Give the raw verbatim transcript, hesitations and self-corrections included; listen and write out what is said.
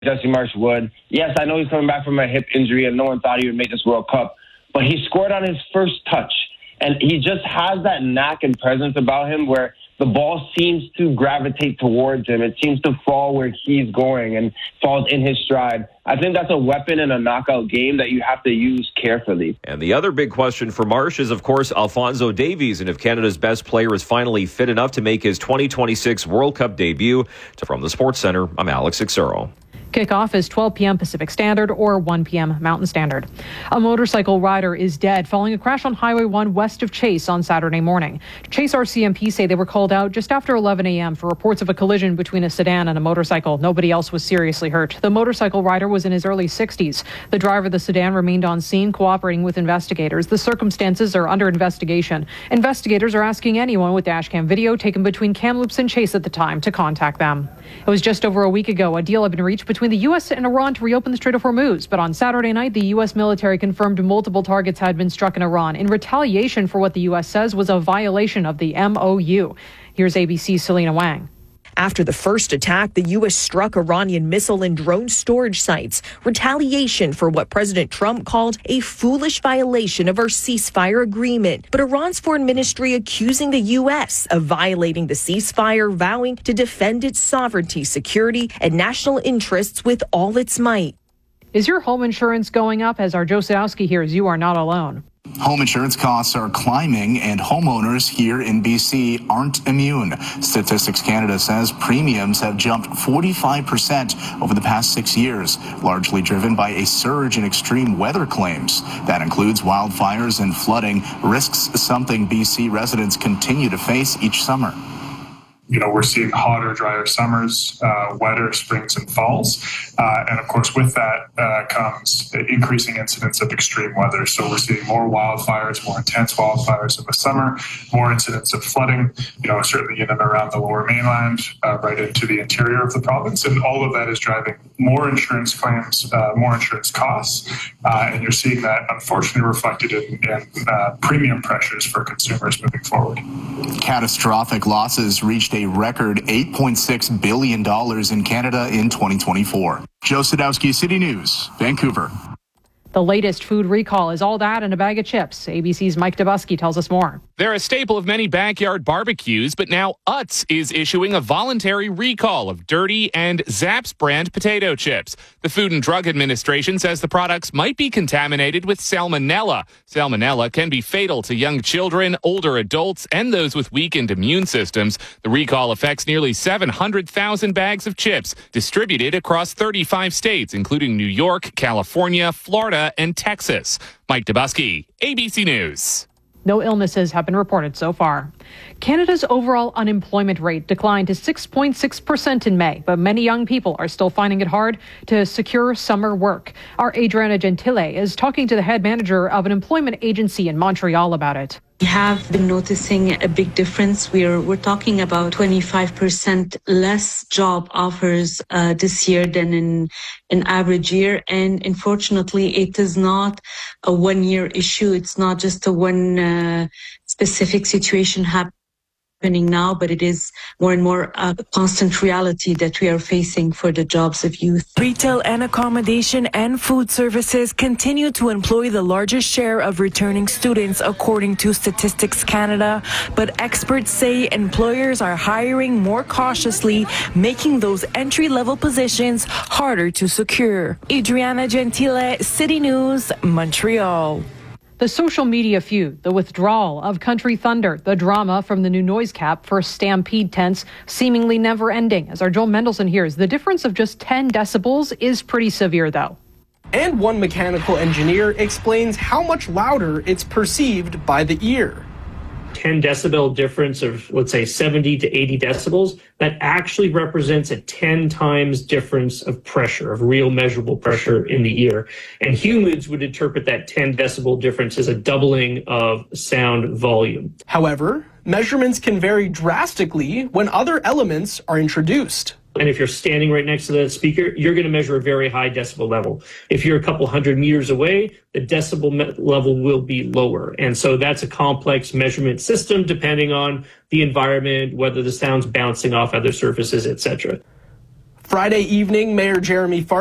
Jesse Marsh would. Yes, I know he's coming back from a hip injury and no one thought he would make this World Cup, but he scored on his first touch. And he just has that knack and presence about him where the ball seems to gravitate towards him. It seems to fall where he's going and falls in his stride. I think that's a weapon in a knockout game that you have to use carefully. And the other big question for Marsh is, of course, Alphonso Davies, and if Canada's best player is finally fit enough to make his twenty twenty-six World Cup debut. From the Sports Center, I'm Alex Ixero. Kickoff is twelve p.m. Pacific Standard or one p.m. Mountain Standard. A motorcycle rider is dead following a crash on Highway one west of Chase on Saturday morning. Chase R C M P say they were called out just after eleven a.m. for reports of a collision between a sedan and a motorcycle. Nobody else was seriously hurt. The motorcycle rider was in his early sixties. The driver of the sedan remained on scene cooperating with investigators. The circumstances are under investigation. Investigators are asking anyone with dashcam video taken between Kamloops and Chase at the time to contact them. It was just over a week ago a deal had been reached between the U S and Iran to reopen the Strait of Hormuz. But on Saturday night, the U S military confirmed multiple targets had been struck in Iran in retaliation for what the U S says was a violation of the M O U. Here's A B C's Selena Wang. After the first attack, the U S struck Iranian missile and drone storage sites, retaliation for what President Trump called a foolish violation of our ceasefire agreement. But Iran's foreign ministry accusing the U S of violating the ceasefire, vowing to defend its sovereignty, security, and national interests with all its might. Is your home insurance going up? As our Joe Sadowski hears, you are not alone. Home insurance costs are climbing, and homeowners here in B C aren't immune. Statistics Canada says premiums have jumped forty-five percent over the past six years, largely driven by a surge in extreme weather claims. That includes wildfires and flooding, risks something B C residents continue to face each summer. You know, we're seeing hotter, drier summers, uh, wetter springs and falls. Uh, and of course, with that uh, comes increasing incidents of extreme weather. So we're seeing more wildfires, more intense wildfires in the summer, more incidents of flooding, you know, certainly in and around the lower mainland, uh, right into the interior of the province. And all of that is driving more insurance claims, uh, more insurance costs. Uh, and you're seeing that, unfortunately, reflected in, in uh, premium pressures for consumers moving forward. Catastrophic losses reached a record eight point six billion dollars in Canada in twenty twenty-four. Joe Sadowski, City News, Vancouver. The latest food recall is all that and a bag of chips. A B C's Mike Dubusky tells us more. They're a staple of many backyard barbecues, but now Utz is issuing a voluntary recall of Dirty and Zapp's brand potato chips. The Food and Drug Administration says the products might be contaminated with salmonella. Salmonella can be fatal to young children, older adults, and those with weakened immune systems. The recall affects nearly seven hundred thousand bags of chips distributed across thirty-five states, including New York, California, Florida, and Texas. Mike Dubusky, A B C News. No illnesses have been reported so far. Canada's overall unemployment rate declined to six point six percent in May, but many young people are still finding it hard to secure summer work. Our Adriana Gentile is talking to the head manager of an employment agency in Montreal about it. We have been noticing a big difference. We're we're talking about twenty-five percent less job offers uh, this year than in an average year. And unfortunately, it is not a one-year issue. It's not just a one uh, specific situation happening now, but it is more and more a constant reality that we are facing for the jobs of youth. Retail and accommodation and food services continue to employ the largest share of returning students, according to Statistics Canada. But experts say employers are hiring more cautiously, making those entry-level positions harder to secure. Adriana Gentile, City News, Montreal. The social media feud, the withdrawal of Country Thunder, the drama from the new noise cap for Stampede tents, seemingly never ending. As our Joel Mendelson hears, the difference of just ten decibels is pretty severe, though. And one mechanical engineer explains how much louder it's perceived by the ear. ten decibel difference of, let's say, seventy to eighty decibels, that actually represents a ten times difference of pressure, of real measurable pressure in the ear. And humans would interpret that ten decibel difference as a doubling of sound volume. However, measurements can vary drastically when other elements are introduced. And if you're standing right next to that speaker, you're going to measure a very high decibel level. If you're a couple hundred meters away, the decibel me- level will be lower. And so that's a complex measurement system depending on the environment, whether the sound's bouncing off other surfaces, et cetera. Friday evening, Mayor Jeremy Farley